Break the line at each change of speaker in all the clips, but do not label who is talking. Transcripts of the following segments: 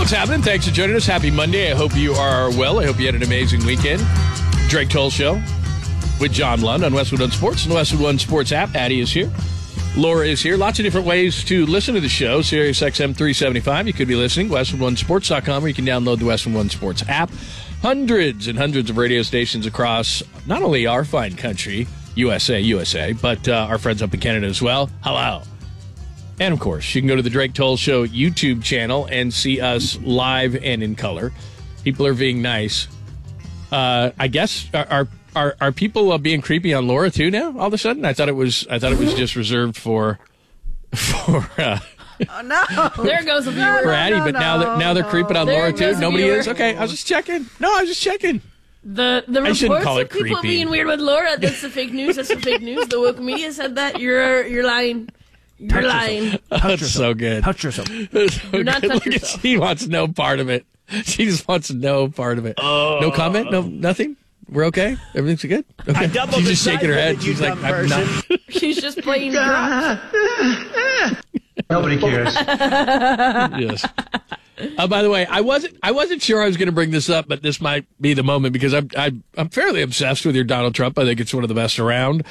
What's happening? Thanks for joining us. Happy Monday. I hope you are well. I hope you had an amazing weekend. Drake Toll Show with John Lund on Westwood One Sports and the Westwood One Sports app. Addie is here. Laura is here. Lots of different ways to listen to the show. Sirius XM 375. You could be listening. WestwoodOneSports.com, or you can download the Westwood One Sports app. Hundreds and hundreds of radio stations across not only our fine country, USA, but our friends up in Canada as well. Hello. And, of course, you can go to the Drake Toll Show YouTube channel and see us live and in color. People are being nice. I guess, are people being creepy on Laura, too, now, all of a sudden? I thought it was just reserved for
oh, no.
There goes a viewer.
for Addie, but now they're creeping on
There
Laura,
goes
too?
a
Nobody
viewer.
is? Okay, I was just checking. No, I was just checking.
The
I shouldn't
reports
call
of
it
people
creepy.
being weird with Laura, that's the fake news. That's the fake news. The woke media said that. You're lying. You're lying.
That's so good.
Touch yourself.
That's so
Do not
good.
touch
Look at-
yourself.
She wants no part of it. She just wants no part of it. No comment? No, nothing? We're okay? Everything's good? Okay.
I doubled
She's
the
just
size
shaking her
of
head.
it, you
She's like,
dumb
I'm not.
She's just playing drops.
Nobody cares.
Yes. By the way, I wasn't sure I was going to bring this up, but this might be the moment because I'm fairly obsessed with your Donald Trump. I think it's one of the best around.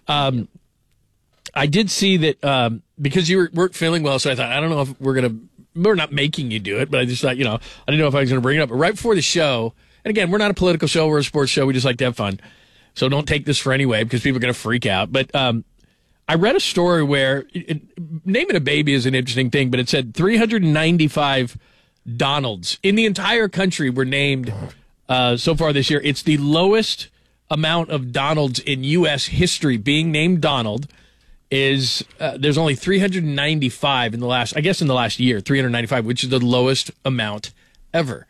I did see that because you weren't feeling well, so I thought I don't know if we're not making you do it, but I just thought I didn't know if I was going to bring it up. But right before the show, and again, we're not a political show, we're a sports show. We just like to have fun, so don't take this for any way because people are going to freak out. But I read a story where naming a baby is an interesting thing, but it said 395 Donalds in the entire country were named so far this year. It's the lowest amount of Donalds in U.S. history being named Donald. There's only 395 in the last year, 395, which is the lowest amount ever.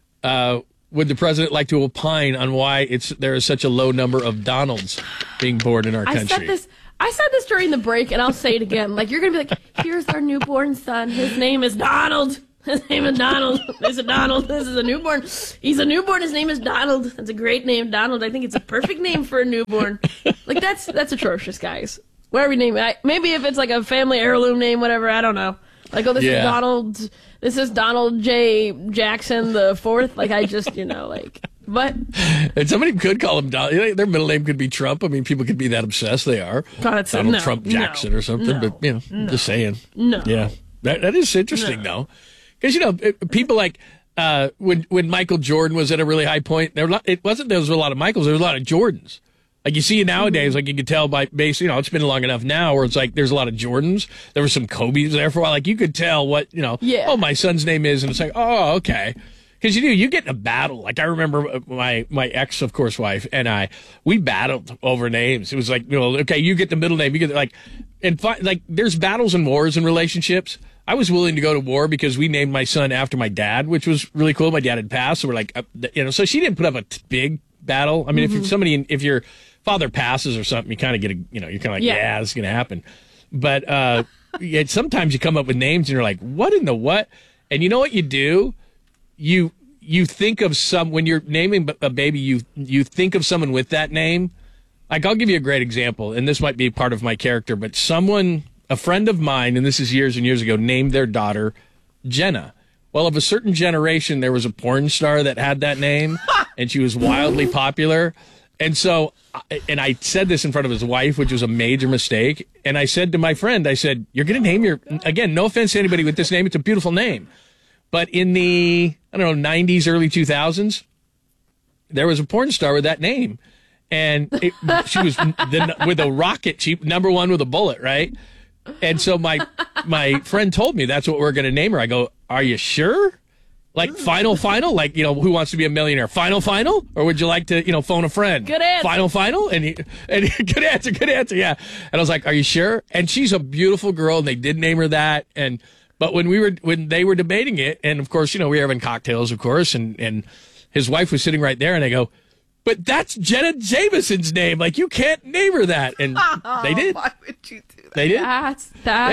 Would the president like to opine on why there is such a low number of Donalds being born in our country?
I said this during the break, and I'll say it again. Like, you're going to be like, here's our newborn son. His name is Donald. His name is Donald. This is Donald. This is a newborn. He's a newborn. His name is Donald. That's a great name, Donald. I think it's a perfect name for a newborn. Like, that's atrocious, guys. Whatever you name it. Maybe if it's like a family heirloom name, whatever, I don't know. Like, this is Donald. This is Donald J. Jackson the Fourth. Like, I just, but.
And somebody could call him Donald. Their middle name could be Trump. I mean, people could be that obsessed. They are.
God,
Donald Trump Jackson or something. But, just saying.
No.
Yeah. That is interesting, though. Because, people like when Michael Jordan was at a really high point, there was a lot of Michaels, there was a lot of Jordans. Like you see nowadays, like you can tell by base, it's been long enough now where it's like there's a lot of Jordans. There were some Kobe's there for a while. Like you could tell what, oh, my son's name is. And it's like, oh, okay. Because you get in a battle. Like I remember my ex, of course, wife and we battled over names. It was like, okay, you get the middle name. You get there's battles and wars in relationships. I was willing to go to war because we named my son after my dad, which was really cool. My dad had passed. So we're like, so she didn't put up a big battle. I mean, if your father passes or something, you kind of get you're kind of like, yeah, this is going to happen. But sometimes you come up with names and you're like, what in the what? And you know what you do? You think of when you're naming a baby, you think of someone with that name. Like, I'll give you a great example, and this might be part of my character, but a friend of mine, and this is years and years ago, named their daughter Jenna. Well, of a certain generation, there was a porn star that had that name, and she was wildly popular. And so, and I said this in front of his wife, which was a major mistake. And I said to my friend, you're going to name again, no offense to anybody with this name, it's a beautiful name. But in the, 90s, early 2000s, there was a porn star with that name. And she was with a rocket, number one with a bullet, right? And so my friend told me that's what we're going to name her. I go, are you sure? Like final? Like, Who Wants to Be a Millionaire? Final? Or would you like to, phone a friend?
Good answer.
Final? And good answer, yeah. And I was like, are you sure? And she's a beautiful girl, and they did name her that. But when they were debating it, and of course, we were having cocktails, of course, and his wife was sitting right there, and I go, but that's Jenna Jameson's name. Like, you can't name her that. And they did.
Why would you do that?
They did.
That's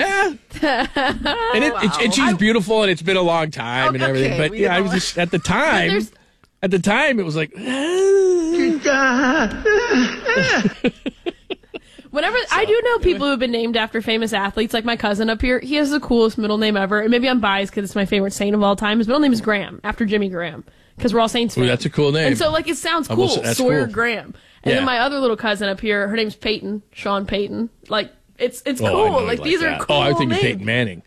And and she's beautiful, and it's been a long time and everything. But I was just at the time. At the time, it was like.
Whenever I do know people who've been named after famous athletes, like my cousin up here, he has the coolest middle name ever. And maybe I'm biased because it's my favorite saint of all time. His middle name is Graham, after Jimmy Graham, because we're all Saints fans.
Ooh, that's a cool name.
And so, like, it sounds cool,
That's
Sawyer
cool.
Graham. And then my other little cousin up here, her name's Peyton, Sean Peyton. Like, it's
I
cool.
know
Like,
you
these
that.
are cool
Oh, I think
names.
Peyton Manning.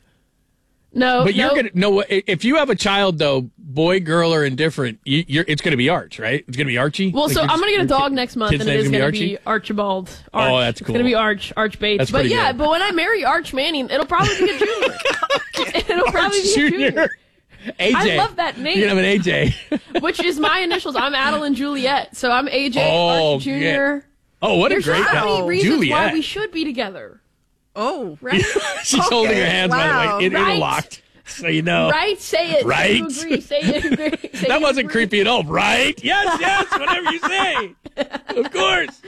No,
But you're gonna know what if you have a child though, boy, girl, or indifferent, it's gonna be Arch, right? It's gonna be Archie.
Well,
Like,
so I'm going to get a dog next month,
kid's
and it
name's
is
gonna
going
be
to be Archibald. Arch.
Oh, that's
It's
cool.
going to be Arch Bates.
That's
but
pretty
yeah,
good.
but when I marry Arch Manning, it'll probably be a junior. It'll probably be a junior.
AJ.
I love that name.
You're gonna have an AJ.
Which is my initials. I'm Adeline Juliet, so I'm AJ Arch Jr.
yeah. Oh, what
There's
a great
so many reasons
Juliet.
why we should be together.
Oh,
Right?
She's holding her hands by
wow.
the way,
Right.
interlocked. So you know.
Right? Say it.
Right.
Say you agree. Say it. Agree. Say
That
you
wasn't
agree.
creepy at all, right? Yes, whatever you say. Of course.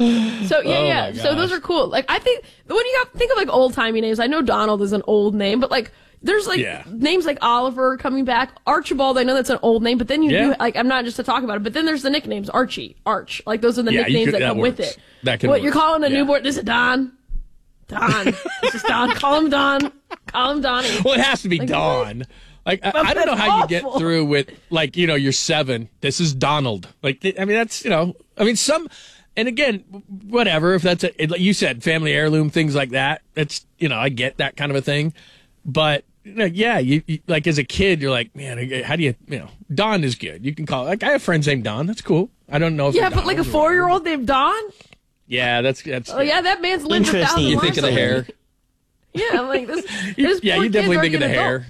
So yeah,
Oh,
yeah.
my
So those
gosh.
are cool. Like I think when you think of like old timey names, I know Donald is an old name, but like there's like
Yeah.
names like Oliver coming back, Archibald. I know that's an old name, but then you
Yeah.
do like I'm not just to talk about it, but then there's the nicknames Archie, Arch. Like those are the
Yeah, you
nicknames
could-
that
that
come with
works.
it.
That could
What
work.
you're calling a
Yeah.
newborn? This is Don. Don. This is Don. Call him Don. Call him Donnie.
Well, it has to be
Like,
Dawn. Like I don't know
that's
how you get
awful.
through with like you're 7. This is Donald. Like I mean that's some. And again, whatever. If that's like you said, family heirloom things like that. It's I get that kind of a thing. But yeah, you like as a kid, you're like, man, how do you Don is good. You can call like I have friends named Don. That's cool. I don't know if
Yeah,
they're
but like a
Donald or
4-year-old named Don.
Yeah, that's.
Oh yeah, that man's lived a thousand
Interesting.
You
lives
think of the
already.
hair.
Yeah, I'm like this.
You
this poor
definitely
kid's
think
already
of the
an adult.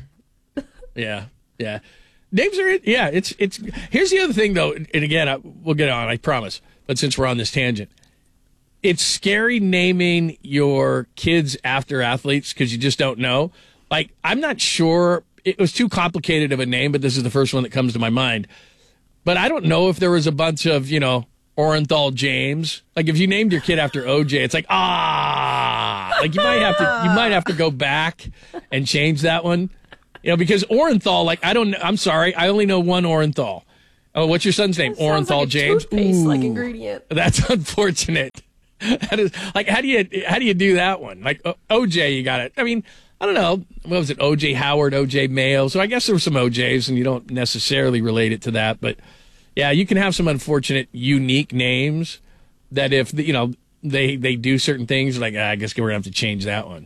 hair. Yeah. Names are it's. Here's the other thing though, and again we'll get on. I promise. But since we're on this tangent, it's scary naming your kids after athletes because you just don't know. Like I'm not sure. It was too complicated of a name, but this is the first one that comes to my mind. But I don't know if there was a bunch of Orenthal James. Like if you named your kid after OJ, it's like like you might have to go back and change that one. Because Orenthal, like I'm sorry, I only know one Orenthal. Oh, what's your son's name?
Sounds
Orenthal
like a
James.
toothpaste like
Ooh,
ingredient.
that's unfortunate. That is like how do you do that one? Like OJ, you got it. I mean, I don't know. What was it? OJ Howard, OJ Mayo. So I guess there were some OJs, and you don't necessarily relate it to that, but yeah, you can have some unfortunate, unique names that if they do certain things, like I guess we're gonna have to change that one.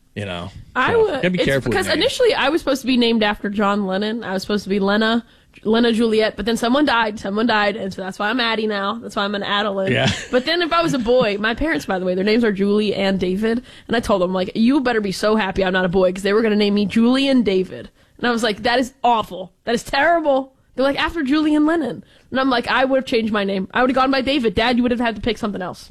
I would.
Gotta be careful with
because
names.
initially I was supposed to be named after John Lennon. I was supposed to be Lena Juliet, but then someone died, and so that's why I'm Addie now. That's why I'm an Adeline.
Yeah.
But then if I was a boy, my parents, by the way, their names are Julie and David, and I told them like, you better be so happy I'm not a boy because they were going to name me Julian David, and I was like, that is awful. That is terrible. They're like after Julian Lennon, and I'm like, I would have changed my name. I would have gone by David. Dad, you would have had to pick something else.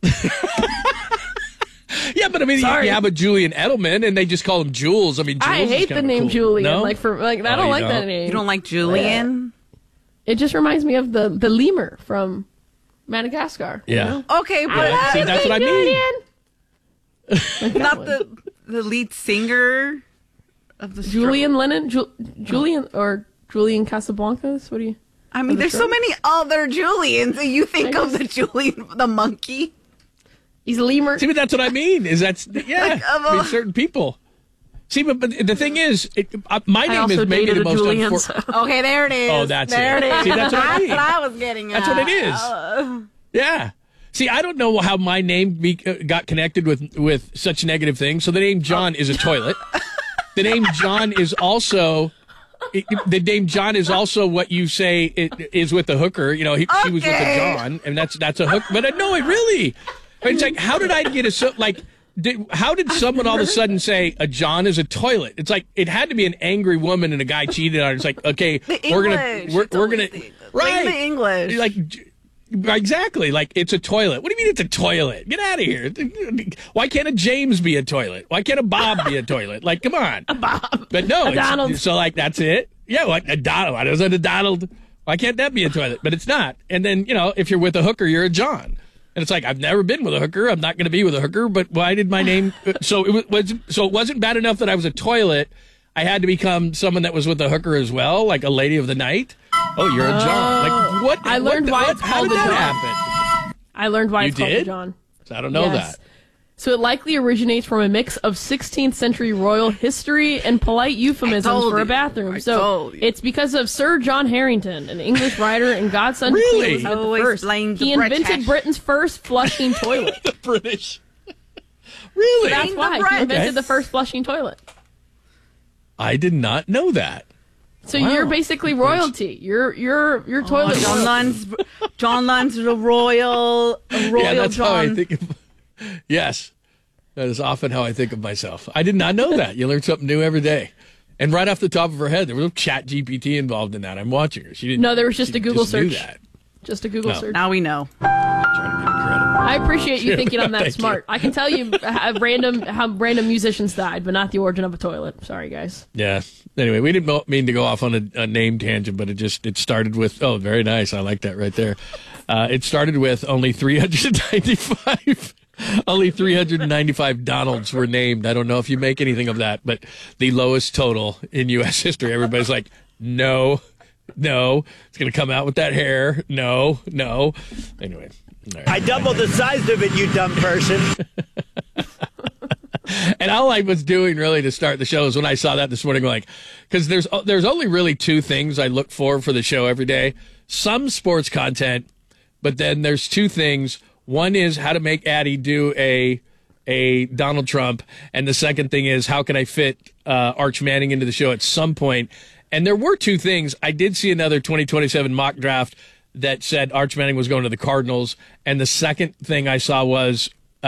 Yeah, but I mean,
Sorry.
you have a Julian Edelman, and they just call him Jules. I mean, Jules
I
is
hate the
kinda
name
cool.
Julian.
No?
I
Oh,
don't
you
like that
don't?
name.
You don't like Julian?
It just reminds me of the lemur from Madagascar. you
Yeah.
know?
Okay, but
Yeah, see, that's what I mean.
Like that
not
one.
the lead singer of the
Julian Lennon, Julian or Julian Casablancas. What do you?
I mean,
the
there's so
Strokes?
many other Julians. And you think
I
of the Julian, the monkey.
He's a lemur.
See, but that's what I mean.
Like,
I mean, certain people. See, but the thing is, my
I
name
also
is maybe
dated
the
a
most
Julian.
unfortunate.
so-
Okay, there it is.
Oh, that's
there
it.
it is.
See, that's what I mean.
That's what I was getting at.
That's what it is. Yeah. See, I don't know how my name got connected with such negative things. So the name John is a toilet. The name John is also. The name John is also what you say it is with a hooker. She was with a
Okay.
John, and that's a hook. But no, it really. It's like, how did I get how did someone all of a sudden say a John is a toilet? It's like it had to be an angry woman and a guy cheated on her. It's like, okay,
The
we're
English.
gonna
It's
we're
always
gonna
the-
right
blame the English.
like. Exactly. Like, it's a toilet. What do you mean it's a toilet? Get out of here. Why can't a James be a toilet? Why can't a Bob be a toilet? Like, come on. A
Bob.
But no.
A Donald.
So, like, that's it? Yeah, like a Donald. Why doesn't a Donald? Why can't that be a toilet? But it's not. And then, if you're with a hooker, you're a John. And it's like, I've never been with a hooker. I'm not going to be with a hooker. But why did my name... So it wasn't bad enough that I was a toilet. I had to become someone that was with a hooker as well, like a lady of the night. Oh, you're a John. Like, what?
I learned why it's
how
called
did
a
that
John.
happen?
I learned why
You
it's called
did?
a John.
I don't know
Yes.
that.
So it likely originates from a mix of 16th century royal history and polite euphemisms for a bathroom. So it's because of Sir John Harrington, an English writer and godson to Queen Elizabeth
Always
I.
blame the
He invented
British.
Britain's first flushing toilet.
The British. Really?
So that's why he invented the first flushing toilet.
I did not know that.
So
Wow.
you're basically royalty. Your toilet.
John Lyne's the royal
Yeah, that's
John.
how I think of. Yes, that is often how I think of myself. I did not know that. You learn something new every day. And right off the top of her head, there was no Chat GPT involved in that. I'm watching her. She didn't.
No, there was just a Google
just knew
search.
that.
Just a Google search.
Now we know.
Trying to give her credit.
I appreciate you thinking I'm that
Thank
smart.
you.
I can tell you how random musicians died, but not the origin of a toilet. Sorry, guys.
Yeah. Anyway, we didn't mean to go off on a name tangent, but it started with, oh, very nice. I like that right there. It started with only 395. Only 395 Donalds were named. I don't know if you make anything of that, but the lowest total in U.S. history. Everybody's like, no, it's going to come out with that hair. No. Anyway. Right.
I doubled the size of it, you dumb person.
And all I was doing really to start the show is when I saw that this morning, like, because there's only really two things I look for the show every day. Some sports content, but then there's two things. One is how to make Addie do a Donald Trump, and the second thing is how can I fit Arch Manning into the show at some point. And there were two things. I did see another 2027 mock draft that said Arch Manning was going to the Cardinals, and the second thing I saw was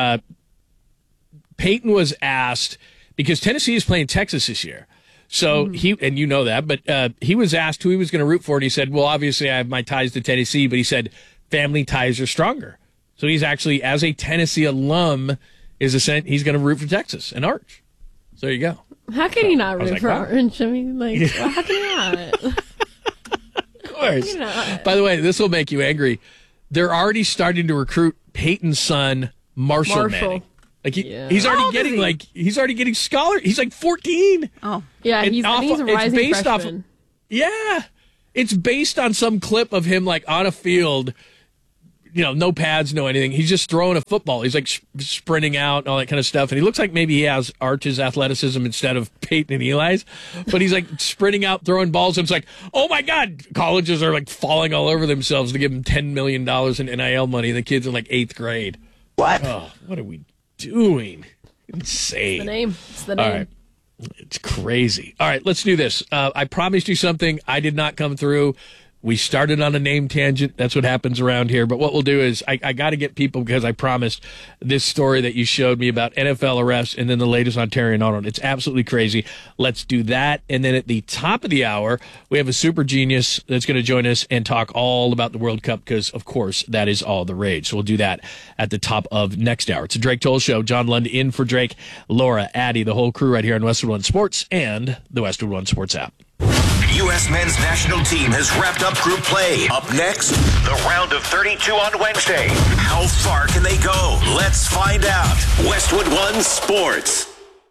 Peyton was asked, because Tennessee is playing Texas this year. So and you know that, but he was asked who he was going to root for, and he said, well, obviously I have my ties to Tennessee, but he said family ties are stronger. So he's actually, as a Tennessee alum, he's going to root for Texas and Arch. So there you go.
How can you not root
like,
for
wow.
Orange? I mean, like, how can you not?
Of course.
You know.
By the way, this will make you angry. They're already starting to recruit Peyton's son, Marshall Manning. Like he's already getting scholar. He's like 14.
Oh,
yeah,
And
he's a rising freshman.
It's based on some clip of him like on a field, no pads, no anything. He's just throwing a football. He's like sprinting out and all that kind of stuff. And he looks like maybe he has Arch's athleticism instead of Peyton and Eli's. But he's like sprinting out, throwing balls. And it's like, oh my God, colleges are like falling all over themselves to give him $10 million in NIL money. And the kid's in like 8th grade.
What?
Oh, what are we doing? Insane.
It's the name.
All right. It's crazy. All right, let's do this. I promised you something. I did not come through. We started on a name tangent. That's what happens around here. But what we'll do is I got to get people, because I promised, this story that you showed me about NFL arrests and then the latest Ontario Arnold. It's absolutely crazy. Let's do that. And then at the top of the hour, we have a super genius that's going to join us and talk all about the World Cup, because, of course, that is all the rage. So we'll do that at the top of next hour. It's a Drake Toll Show. John Lund in for Drake, Laura, Addie, the whole crew right here on Westwood One Sports and the Westwood One Sports app.
U.S. men's national team has wrapped up group play. Up next, the round of 32 on Wednesday. How far can they go? Let's find out. Westwood One Sports.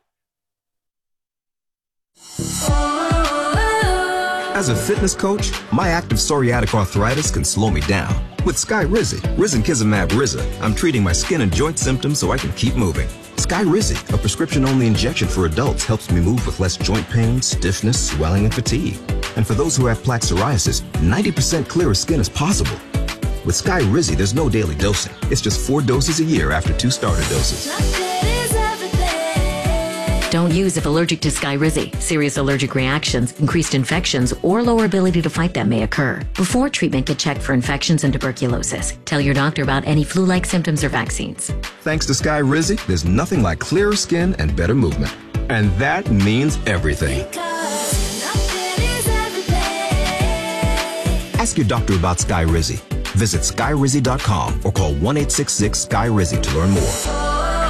As a fitness coach, my active psoriatic arthritis can slow me down. With Skyrizi, Risankizumab Riza, I'm treating my skin and joint symptoms so I can keep moving. Skyrizi, a prescription-only injection for adults, helps me move with less joint pain, stiffness, swelling, and fatigue. And for those who have plaque psoriasis, 90% clearer skin is possible. With Skyrizi, there's no daily dosing. It's just 4 doses a year after 2 starter doses.
Don't use if allergic to Skyrizi. Serious allergic reactions, increased infections, or lower ability to fight them may occur. Before treatment, get checked for infections and tuberculosis. Tell your doctor about any flu-like symptoms or vaccines.
Thanks to Skyrizi, there's nothing like clearer skin and better movement. And that means everything. Ask your doctor about Skyrizi. Visit Skyrizi.com or call 1-866-SKY-RIZI to learn more.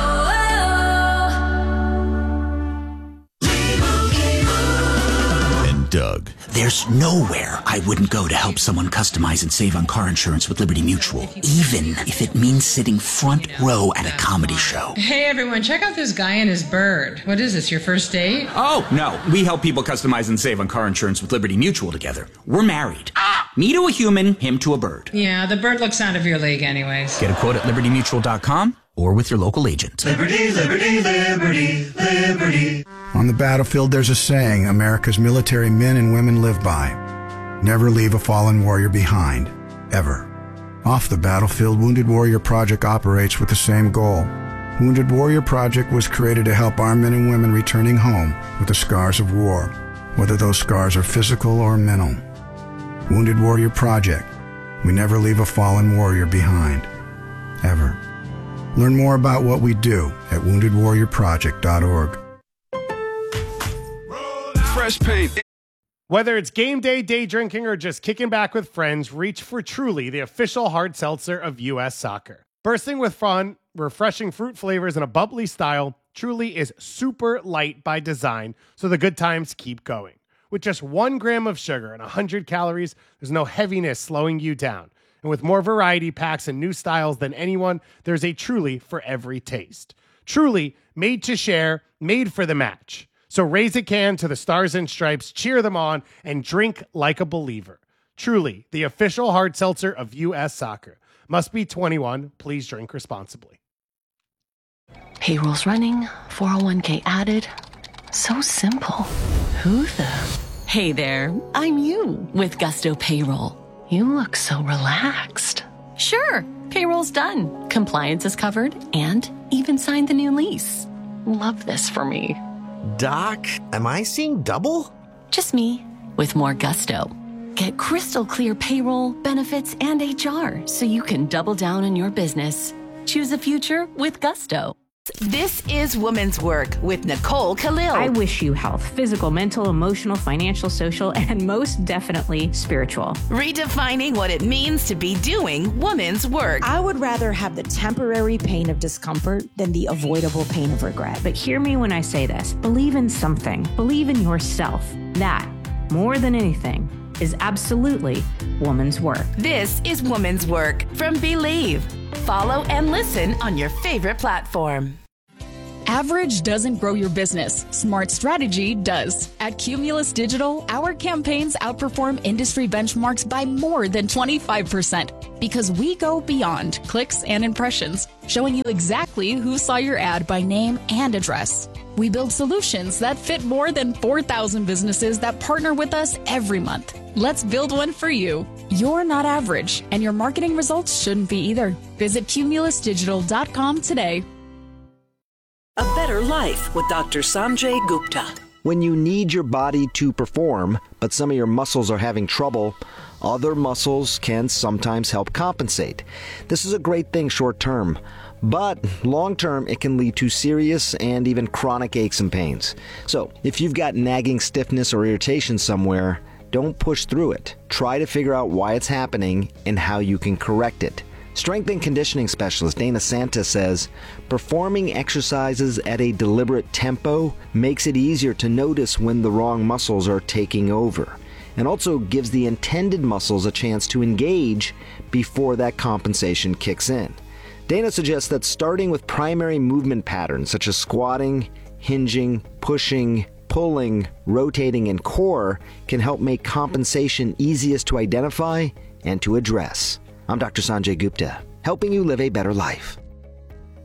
Doug.
There's nowhere I wouldn't go to help someone customize and save on car insurance with Liberty Mutual, even if it means sitting front row at a comedy show.
Hey everyone, check out this guy and his bird. What is this, your first date?
Oh, no. We help people customize and save on car insurance with Liberty Mutual together. We're married. Me to a human, him to a bird.
Yeah, the bird looks out of your league anyways.
Get a quote at libertymutual.com
or with your local agent.
Liberty, liberty, liberty, liberty.
On the battlefield, there's a saying America's military men and women live by. Never leave a fallen warrior behind, ever. Off the battlefield, Wounded Warrior Project operates with the same goal. Wounded Warrior Project was created to help our men and women returning home with the scars of war, whether those scars are physical or mental. Wounded Warrior Project. We never leave a fallen warrior behind, ever. Learn more about what we do at woundedwarriorproject.org.
Fresh paint. Whether it's game day, day drinking, or just kicking back with friends, reach for Truly, the official hard seltzer of U.S. Soccer. Bursting with fun, refreshing fruit flavors, and a bubbly style, Truly is super light by design, so the good times keep going. With just 1 gram of sugar and 100 calories, there's no heaviness slowing you down. And with more variety packs and new styles than anyone, there's a Truly for every taste. Truly, made to share, made for the match. So raise a can to the Stars and Stripes, cheer them on, and drink like a believer. Truly, the official hard seltzer of U.S. Soccer. Must be 21. Please drink responsibly.
Payroll's running, 401k added. So simple. Who the? Hey there, I'm you with Gusto Payroll. You look so relaxed. Sure, payroll's done. Compliance is covered and even signed the new lease. Love this for me.
Doc, am I seeing double?
Just me with more gusto. Get crystal clear payroll, benefits, and HR so you can double down on your business. Choose a future with Gusto.
This is Women's Work with Nicole Khalil.
I wish you health, physical, mental, emotional, financial, social, and most definitely spiritual.
Redefining what it means to be doing women's work.
I would rather have the temporary pain of discomfort than the avoidable pain of regret.
But hear me when I say this. Believe in something. Believe in yourself. That, more than anything, is absolutely woman's work.
This is Woman's Work from Believe. Follow and listen on your favorite platform.
Average doesn't grow your business. Smart strategy does. At Cumulus Digital, our campaigns outperform industry benchmarks by more than 25% because we go beyond clicks and impressions, showing you exactly who saw your ad by name and address. We build solutions that fit more than 4,000 businesses that partner with us every month. Let's build one for you. You're not average, and your marketing results shouldn't be either. Visit cumulusdigital.com today.
A Better Life with Dr. Sanjay Gupta.
When you need your body to perform, but some of your muscles are having trouble, other muscles can sometimes help compensate. This is a great thing short term, but long term it can lead to serious and even chronic aches and pains. So if you've got nagging stiffness or irritation somewhere, don't push through it. Try to figure out why it's happening and how you can correct it. Strength and conditioning specialist Dana Santa says, performing exercises at a deliberate tempo makes it easier to notice when the wrong muscles are taking over, and also gives the intended muscles a chance to engage before that compensation kicks in. Dana suggests that starting with primary movement patterns such as squatting, hinging, pushing, pulling, rotating, and core can help make compensation easiest to identify and to address. I'm Dr. Sanjay Gupta, helping you live a better life.